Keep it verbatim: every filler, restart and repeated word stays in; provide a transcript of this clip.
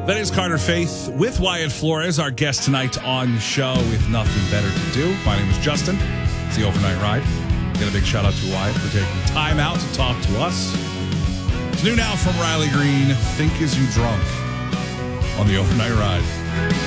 That is Carter Faith with Wyatt Flores, our guest tonight on the show with nothing better to do. My name is Justin. It's the Overnight Ride. Get a big shout out to Wyatt for taking time out to talk to us. It's new now from Riley Green, Think Is You Drunk on the Overnight Ride.